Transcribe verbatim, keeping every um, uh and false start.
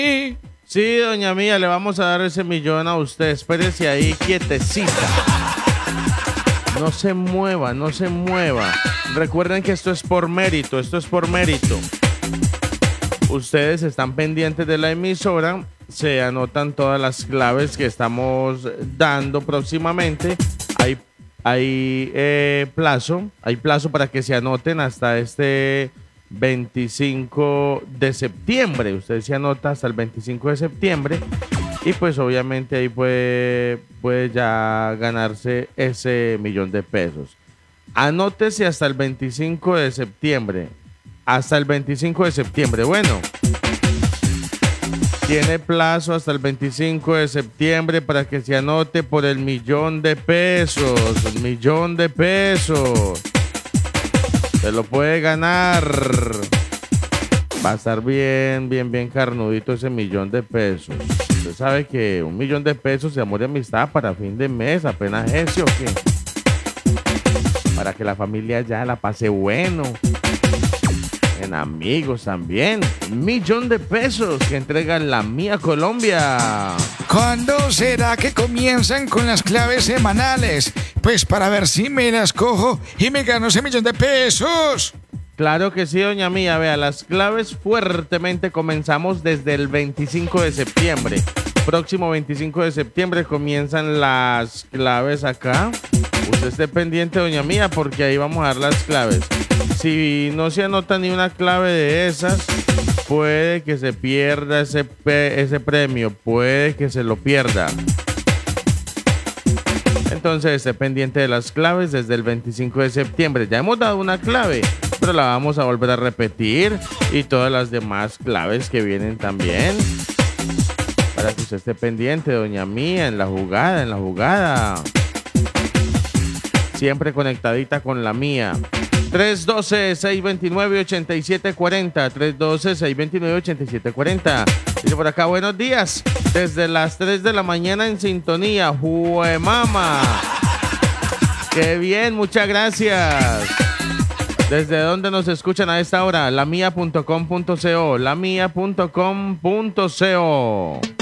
Sí, doña Mía, le vamos a dar ese millón a usted. Espérese ahí quietecita. No se mueva, no se mueva. Recuerden que esto es por mérito, esto es por mérito. Ustedes están pendientes de la emisora, se anotan todas las claves que estamos dando próximamente. Hay, hay eh, plazo, hay plazo para que se anoten hasta este veinticinco de septiembre. Usted se anota hasta el veinticinco de septiembre y pues obviamente ahí puede, puede ya ganarse ese millón de pesos. Anótese hasta el veinticinco de septiembre. Hasta el veinticinco de septiembre. Bueno, tiene plazo hasta el veinticinco de septiembre para que se anote por el millón de pesos. El millón de pesos. Se lo puede ganar. Va a estar bien, bien, bien carnudito ese millón de pesos. Usted sabe que un millón de pesos de amor y amistad para fin de mes, apenas ese o qué. Para que la familia ya la pase bueno. En amigos también. Un millón de pesos que entrega La Mía Colombia. ¿Cuándo será que comienzan con las claves semanales? Pues para ver si me las cojo y me gano ese millón de pesos. Claro que sí, doña Mía. Vea, las claves fuertemente comenzamos desde el veinticinco de septiembre. Próximo veinticinco de septiembre comienzan las claves acá. Usted esté pendiente, doña Mía, porque ahí vamos a dar las claves. Si no se anota ni una clave de esas, puede que se pierda ese, pe- ese premio, puede que se lo pierda. Entonces esté pendiente de las claves desde el veinticinco de septiembre. Ya hemos dado una clave, pero la vamos a volver a repetir y todas las demás claves que vienen también. Para que usted esté pendiente, doña Mía, en la jugada, en la jugada. Siempre conectadita con La Mía. tres uno dos, seis dos nueve, ocho siete cuatro cero. tres uno dos, seis dos nueve, ocho siete cuatro cero. Dice por acá, buenos días. Desde las tres de la mañana en sintonía. ¡Juemama! ¡Qué bien! Muchas gracias. ¿Desde dónde nos escuchan a esta hora? lamia punto com punto co. lamia punto com punto co.